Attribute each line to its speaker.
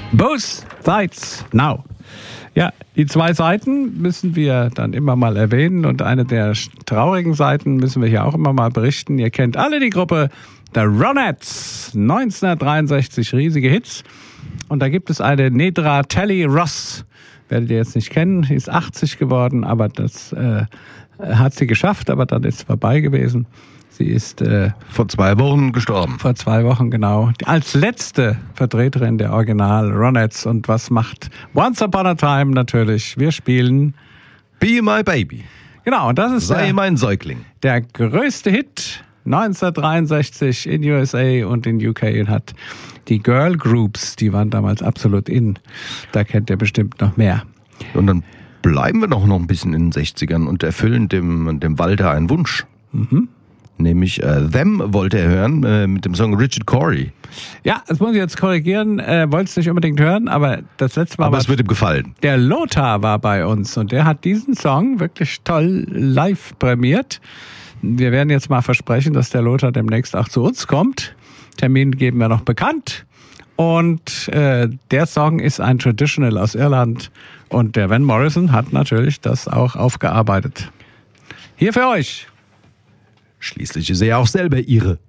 Speaker 1: Both Sides Now. Ja, die 2 Seiten müssen wir dann immer mal erwähnen und eine der traurigen Seiten müssen wir hier auch immer mal berichten. Ihr kennt alle die Gruppe The Ronettes, 1963 riesige Hits. Und da gibt es eine Nedra Talley Ross, werdet ihr jetzt nicht kennen, sie ist 80 geworden, aber das hat sie geschafft, aber dann ist es vorbei gewesen. Sie ist
Speaker 2: vor 2 Wochen gestorben.
Speaker 1: Vor 2 Wochen, genau. Als letzte Vertreterin der Original Ronettes. Und was macht Once Upon a Time natürlich? Wir spielen
Speaker 2: Be My Baby.
Speaker 1: Genau, und das ist
Speaker 2: Sei mein Säugling.
Speaker 1: Der größte Hit 1963 in USA und in UK und hat die Girl Groups, die waren damals absolut in. Da kennt ihr bestimmt noch mehr.
Speaker 2: Und dann bleiben wir noch ein bisschen in den 60ern und erfüllen dem Walter einen Wunsch. Nämlich Them wollte er hören mit dem Song Richard Cory.
Speaker 1: Ja, das muss ich jetzt korrigieren. Wollte es nicht unbedingt hören, aber das letzte Mal.
Speaker 2: Aber es wird ihm gefallen.
Speaker 1: Der Lothar war bei uns und der hat diesen Song wirklich toll live prämiert. Wir werden jetzt mal versprechen, dass der Lothar demnächst auch zu uns kommt. Termin geben wir noch bekannt. Und der Song ist ein Traditional aus Irland. Und der Van Morrison hat natürlich das auch aufgearbeitet. Hier für euch.
Speaker 2: Schließlich ist er ja auch selber Ire.